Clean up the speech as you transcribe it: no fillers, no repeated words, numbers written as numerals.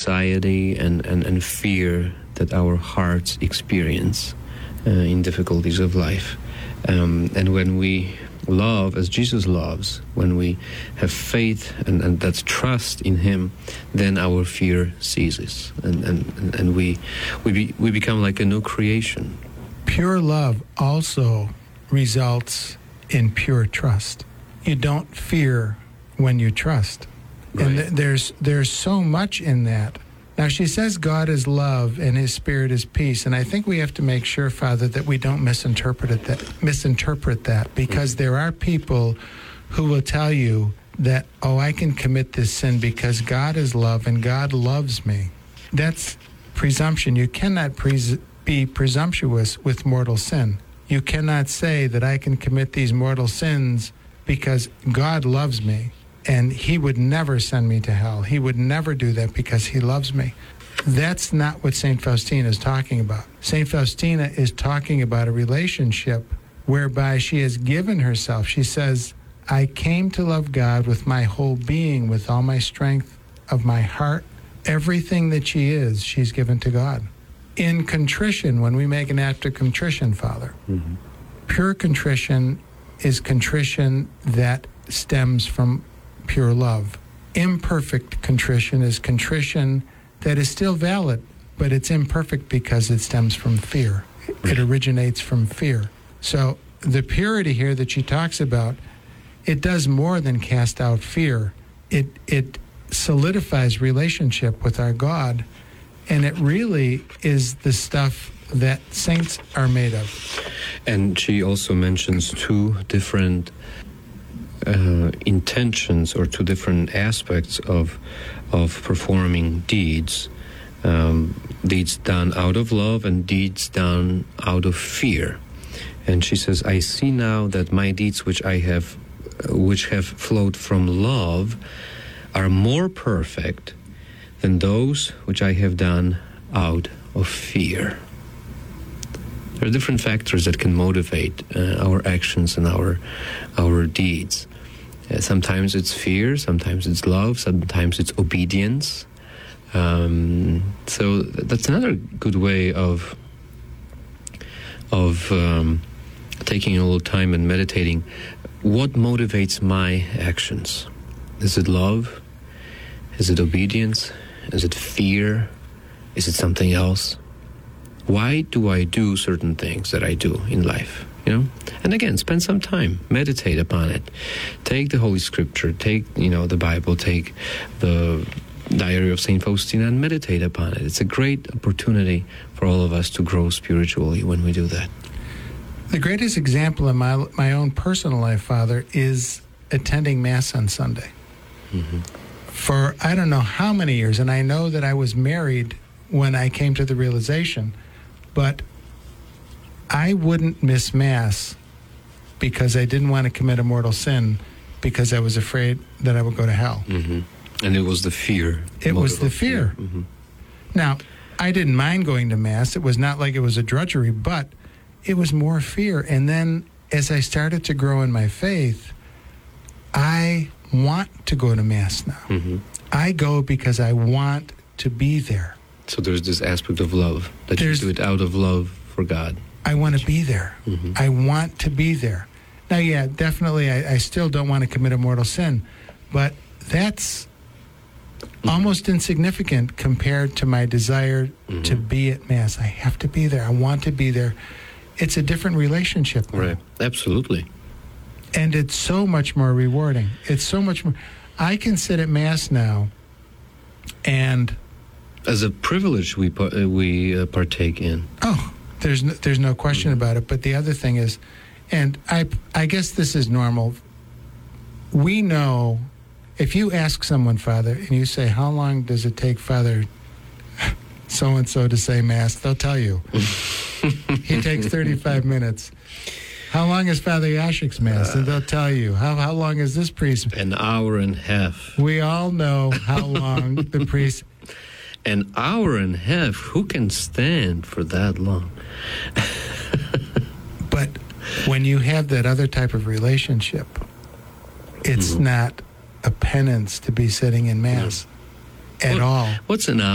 anxiety and fear that our hearts experience in difficulties of life. And when we love as Jesus loves, when we have faith and that trust in Him, then our fear ceases, and we become like a new creation. Pure love also results in pure trust. You don't fear when you trust. Right. And there's so much in that. Now, she says God is love and His Spirit is peace, and I think we have to make sure, Father, that we don't misinterpret that, because there are people who will tell you that, oh, I can commit this sin because God is love and God loves me. That's presumption. You cannot be presumptuous with mortal sin. You cannot say that I can commit these mortal sins because God loves me. And He would never send me to hell. He would never do that because He loves me. That's not what St. Faustina is talking about. St. Faustina is talking about a relationship whereby she has given herself. She says, I came to love God with my whole being, with all my strength of my heart. Everything that she is, she's given to God. In contrition, when we make an act of contrition, Father, pure contrition is contrition that stems from pure love. Imperfect contrition is contrition that is still valid, but it's imperfect because it stems from fear. It originates from fear. So the purity here that she talks about, it does more than cast out fear. It solidifies relationship with our God, and it really is the stuff that saints are made of. And she also mentions two different intentions, or two different aspects of performing deeds. Deeds done out of love and deeds done out of fear. And she says, I see now that my deeds which have flowed from love are more perfect than those which I have done out of fear. There are different factors that can motivate our actions and our deeds. Sometimes it's fear, sometimes it's love, sometimes it's obedience. So that's another good way of taking a little time and meditating. What motivates my actions? Is it love? Is it obedience? Is it fear? Is it something else? Why do I do certain things that I do in life? And again, spend some time, meditate upon it. Take the Holy Scripture, take the Bible, take the Diary of St. Faustina and meditate upon it. It's a great opportunity for all of us to grow spiritually when we do that. The greatest example in my own personal life, Father, is attending Mass on Sunday. For I don't know how many years, and I know that I was married when I came to the realization, but I wouldn't miss Mass because I didn't want to commit a mortal sin, because I was afraid that I would go to hell. And it was the fear. It was the fear. Now, I didn't mind going to Mass. It was not like it was a drudgery, but it was more fear. And then as I started to grow in my faith, I want to go to Mass now. I go because I want to be there. So there's this aspect of love, that you do it out of love for God. I want to be there. I want to be there. Now, yeah, definitely, I still don't want to commit a mortal sin, but that's almost insignificant compared to my desire to be at Mass. I have to be there. I want to be there. It's a different relationship now. Right, absolutely. And it's so much more rewarding. It's so much more. I can sit at Mass now and... As a privilege we partake in. Oh, there's no question about it. But the other thing is, and I guess this is normal, we know, if you ask someone, Father, and you say, how long does it take Father so-and-so to say Mass, they'll tell you. He takes 35 minutes. How long is Father Yashik's Mass? And they'll tell you. How long is this priest? An hour and a half. We all know how long the priest... An hour and a half? Who can stand for that long? But when you have that other type of relationship, it's not a penance to be sitting in Mass at all. What's an hour?